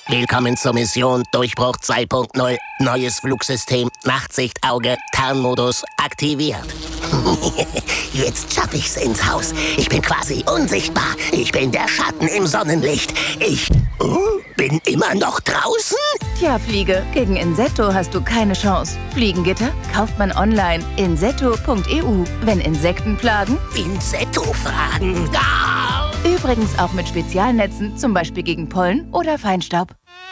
Willkommen zur Mission Durchbruch 2.0. Neues Flugsystem, Nachtsichtauge, Tarnmodus aktiviert. Jetzt schaffe ich's ins Haus. Ich bin quasi unsichtbar. Ich bin der Schatten im Sonnenlicht. Ich bin immer noch draußen? Tja, Fliege, gegen Insetto hast du keine Chance. Fliegengitter kauft man online. Insetto.eu. Wenn Insekten plagen? Insetto-Fragen. Ah! Übrigens auch mit Spezialnetzen, zum Beispiel gegen Pollen oder Feinstaub.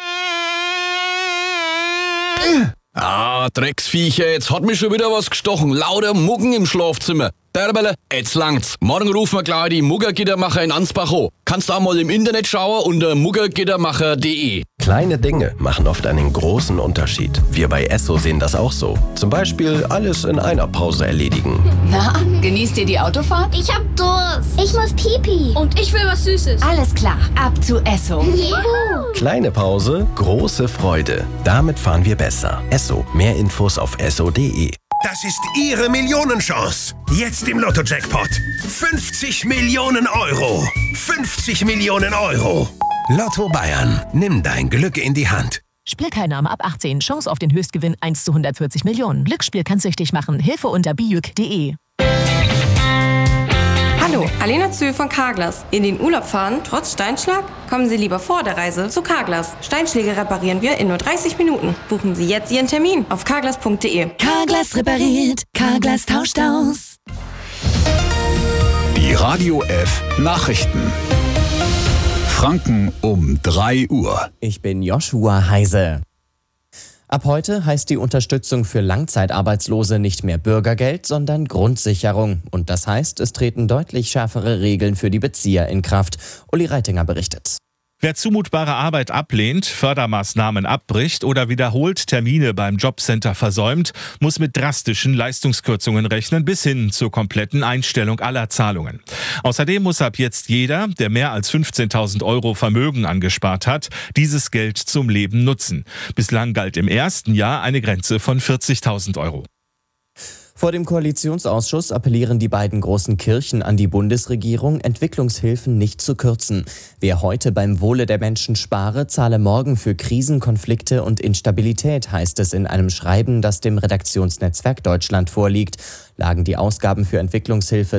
Drecksviecher, jetzt hat mich schon wieder was gestochen. Lauter Muggen im Schlafzimmer. Derbele, jetzt langt's. Morgen rufen wir gleich die Muggergittermacher in Ansbach an. Kannst da mal im Internet schauen unter muggergittermacher.de. Kleine Dinge machen oft einen großen Unterschied. Wir bei Esso sehen das auch so. Zum Beispiel alles in einer Pause erledigen. Na, genießt ihr die Autofahrt? Ich hab Durst. Ich muss Pipi. Und ich will was Süßes. Alles klar, ab zu Esso. Juhu. Kleine Pause, große Freude. Damit fahren wir besser. Esso. Mehr Infos auf esso.de. Das ist Ihre Millionenchance. Jetzt im Lotto-Jackpot. 50 Millionen Euro. 50 Millionen Euro. Lotto Bayern. Nimm dein Glück in die Hand. Spielteilnahme ab 18. Chance auf den Höchstgewinn 1 zu 140 Millionen. Glücksspiel kann süchtig machen. Hilfe unter bijuk.de. Hallo, Alena Zühl von Carglass. In den Urlaub fahren, trotz Steinschlag? Kommen Sie lieber vor der Reise zu Carglass. Steinschläge reparieren wir in nur 30 Minuten. Buchen Sie jetzt Ihren Termin auf carglass.de. Carglass repariert, Carglass tauscht aus. Die Radio F Nachrichten. Franken um 3 Uhr. Ich bin Joshua Heise. Ab heute heißt die Unterstützung für Langzeitarbeitslose nicht mehr Bürgergeld, sondern Grundsicherung. Und das heißt, es treten deutlich schärfere Regeln für die Bezieher in Kraft. Uli Reitinger berichtet. Wer zumutbare Arbeit ablehnt, Fördermaßnahmen abbricht oder wiederholt Termine beim Jobcenter versäumt, muss mit drastischen Leistungskürzungen rechnen bis hin zur kompletten Einstellung aller Zahlungen. Außerdem muss ab jetzt jeder, der mehr als 15.000 Euro Vermögen angespart hat, dieses Geld zum Leben nutzen. Bislang galt im ersten Jahr eine Grenze von 40.000 Euro. Vor dem Koalitionsausschuss appellieren die beiden großen Kirchen an die Bundesregierung, Entwicklungshilfen nicht zu kürzen. Wer heute beim Wohle der Menschen spare, zahle morgen für Krisen, Konflikte und Instabilität, heißt es in einem Schreiben, das dem Redaktionsnetzwerk Deutschland vorliegt. Lagen die Ausgaben für Entwicklungshilfe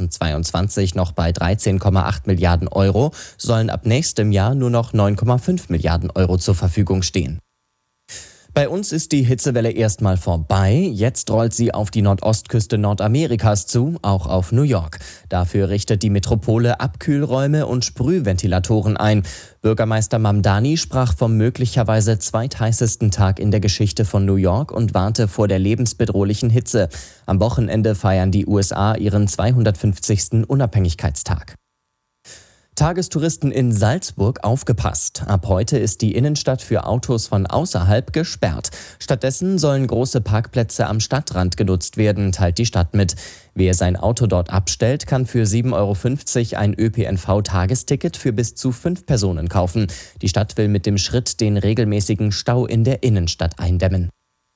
2022 noch bei 13,8 Milliarden Euro, sollen ab nächstem Jahr nur noch 9,5 Milliarden Euro zur Verfügung stehen. Bei uns ist die Hitzewelle erstmal vorbei. Jetzt rollt sie auf die Nordostküste Nordamerikas zu, auch auf New York. Dafür richtet die Metropole Abkühlräume und Sprühventilatoren ein. Bürgermeister Mamdani sprach vom möglicherweise zweitheißesten Tag in der Geschichte von New York und warnte vor der lebensbedrohlichen Hitze. Am Wochenende feiern die USA ihren 250. Unabhängigkeitstag. Tagestouristen in Salzburg aufgepasst. Ab heute ist die Innenstadt für Autos von außerhalb gesperrt. Stattdessen sollen große Parkplätze am Stadtrand genutzt werden, teilt die Stadt mit. Wer sein Auto dort abstellt, kann für 7,50 € ein ÖPNV-Tagesticket für bis zu 5 Personen kaufen. Die Stadt will mit dem Schritt den regelmäßigen Stau in der Innenstadt eindämmen.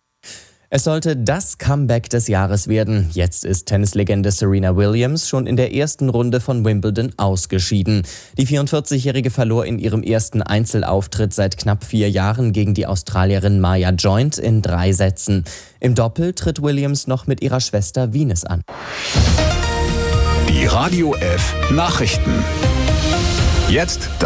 Es sollte das Comeback des Jahres werden. Jetzt ist Tennislegende Serena Williams schon in der ersten Runde von Wimbledon ausgeschieden. Die 44-Jährige verlor in ihrem ersten Einzelauftritt seit knapp 4 Jahren gegen die Australierin Maya Joint in 3 Sätzen. Im Doppel tritt Williams noch mit ihrer Schwester Venus an. Die Radio F Nachrichten. Jetzt